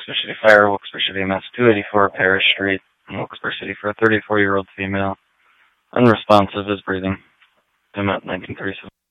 Wilkes-Barre City Fire, Wilkes-Barre City, MS 284 Parish Street, Wilkes-Barre City for a 34-year-old female. Unresponsive is breathing. I'm at 1937.